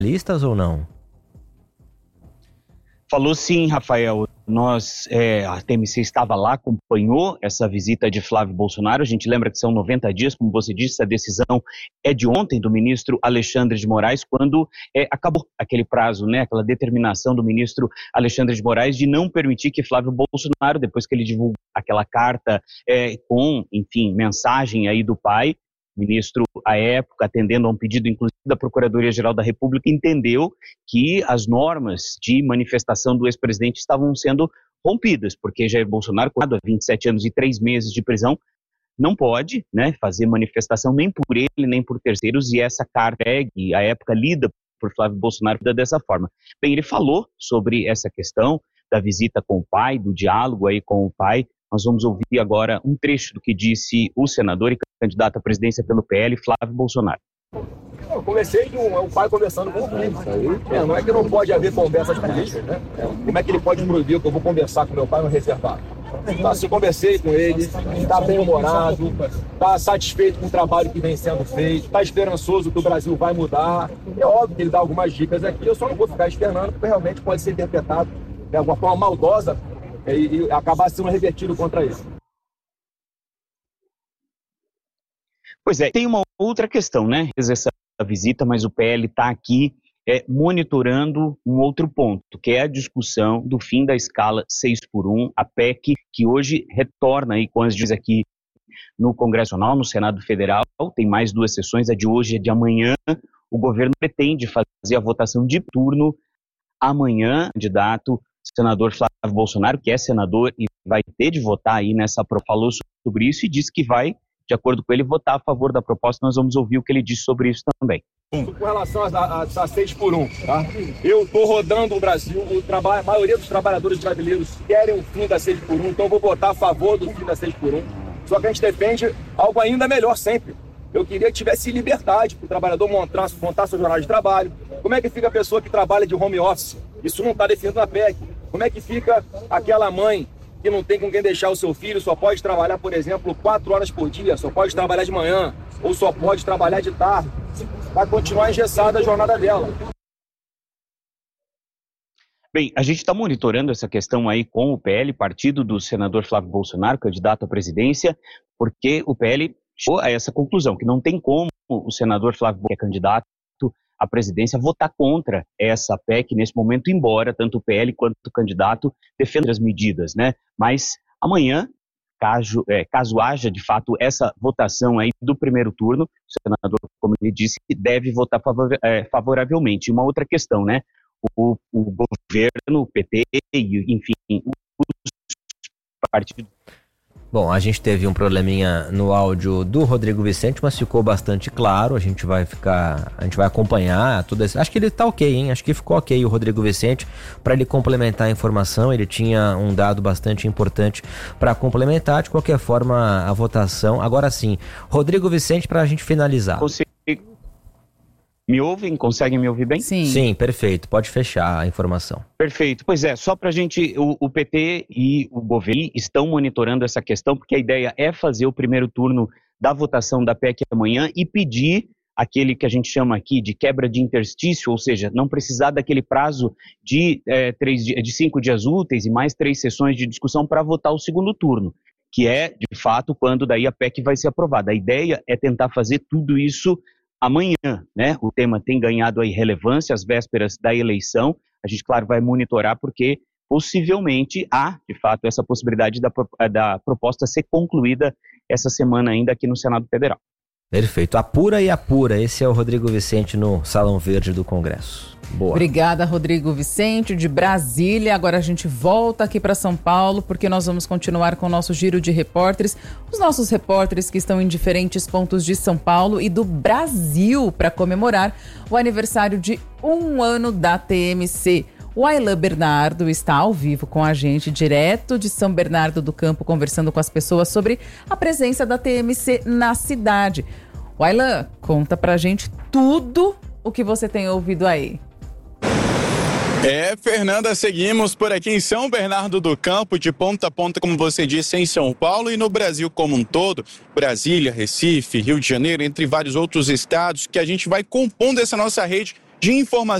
jornalistas ou não? Falou sim, Rafael. A TMC estava lá, acompanhou essa visita de Flávio Bolsonaro. A gente lembra que são 90 dias, como você disse, a decisão é de ontem do ministro Alexandre de Moraes, quando acabou aquele prazo, né, aquela determinação do ministro Alexandre de Moraes de não permitir que Flávio Bolsonaro, depois que ele divulgou aquela carta com, enfim, mensagem aí do pai, o ministro, à época, atendendo a um pedido, inclusive, da Procuradoria-Geral da República, entendeu que as normas de manifestação do ex-presidente estavam sendo rompidas, porque Jair Bolsonaro, com 27 anos e 3 meses de prisão, não pode, né, fazer manifestação nem por ele, nem por terceiros, e essa carta, à época, lida por Flávio Bolsonaro dessa forma. Bem, ele falou sobre essa questão da visita com o pai, do diálogo aí com o pai. Nós vamos ouvir agora um trecho do que disse o senador e candidato à presidência pelo PL, Flávio Bolsonaro. Eu comecei de um pai conversando com o filho. Não é que não pode haver conversas políticas, né? Como é que ele pode proibir que eu vou conversar com meu pai no reservado? Se conversei com ele, está bem-humorado, está satisfeito com o trabalho que vem sendo feito, está esperançoso que o Brasil vai mudar. É óbvio que ele dá algumas dicas aqui, eu só não vou ficar externando, porque realmente pode ser interpretado de alguma forma maldosa e acabar sendo revertido contra ele. Pois é, tem uma outra questão, né? Essa visita, mas o PL está aqui monitorando um outro ponto, que é a discussão do fim da escala 6x1, a PEC, que hoje retorna aí com as discussões aqui no Congresso Nacional, no Senado Federal. Tem mais 2 sessões, a de hoje e a de amanhã. O governo pretende fazer a votação de turno amanhã. O candidato senador Flávio Bolsonaro, que é senador e vai ter de votar aí nessa proposta, falou sobre isso e disse que vai, de acordo com ele, votar a favor da proposta. Nós vamos ouvir o que ele disse sobre isso também. Com relação a 6x1, tá? Eu estou rodando o Brasil, a maioria dos trabalhadores brasileiros querem o fim da 6x1, então eu vou votar a favor do fim da 6x1. Só que a gente defende algo ainda melhor sempre. Eu queria que tivesse liberdade para o trabalhador montar sua jornada de trabalho. Como é que fica a pessoa que trabalha de home office? Isso não está definido na PEC. Como é que fica aquela mãe que não tem com quem deixar o seu filho, só pode trabalhar, por exemplo, 4 horas por dia, só pode trabalhar de manhã, ou só pode trabalhar de tarde? Vai continuar engessada a jornada dela. Bem, a gente está monitorando essa questão aí com o PL, partido do senador Flávio Bolsonaro, candidato à presidência, porque o PL chegou a essa conclusão, que não tem como o senador Flávio Bolsonaro, que é candidato à presidência, votar contra essa PEC nesse momento, embora tanto o PL quanto o candidato defendam as medidas, né? Mas amanhã, caso haja de fato essa votação aí do primeiro turno, o senador, como ele disse, deve votar favoravelmente. Uma outra questão, né? O governo, o PT, enfim, os partidos. Bom, a gente teve um probleminha no áudio do Rodrigo Vicente, mas ficou bastante claro. A gente vai acompanhar tudo isso. Acho que ele tá ok, hein? Acho que ficou ok o Rodrigo Vicente. Para ele complementar a informação, ele tinha um dado bastante importante para complementar. De qualquer forma, a votação. Agora sim, Rodrigo Vicente, para a gente finalizar. Me ouvem? Conseguem me ouvir bem? Sim, perfeito. Pode fechar a informação. Perfeito. Pois é, só para a gente, o PT e o governo estão monitorando essa questão, porque a ideia é fazer o primeiro turno da votação da PEC amanhã e pedir aquele que a gente chama aqui de quebra de interstício, ou seja, não precisar daquele prazo de 5 dias úteis e mais 3 sessões de discussão para votar o segundo turno, que é, de fato, quando daí a PEC vai ser aprovada. A ideia é tentar fazer tudo isso amanhã, né? O tema tem ganhado aí relevância às vésperas da eleição. A gente, claro, vai monitorar porque possivelmente há, de fato, essa possibilidade da proposta ser concluída essa semana ainda aqui no Senado Federal. Perfeito. Apura e apura. Esse é o Rodrigo Vicente no Salão Verde do Congresso. Boa. Obrigada, Rodrigo Vicente, de Brasília. Agora a gente volta aqui para São Paulo, porque nós vamos continuar com o nosso giro de repórteres. Os nossos repórteres que estão em diferentes pontos de São Paulo e do Brasil para comemorar o aniversário de 1 ano da TMC. O Aylan Bernardo está ao vivo com a gente, direto de São Bernardo do Campo, conversando com as pessoas sobre a presença da TMC na cidade. O Aylan, conta pra gente tudo o que você tem ouvido aí. Fernanda, seguimos por aqui em São Bernardo do Campo, de ponta a ponta, como você disse, em São Paulo e no Brasil como um todo, Brasília, Recife, Rio de Janeiro, entre vários outros estados, que a gente vai compondo essa nossa rede de informação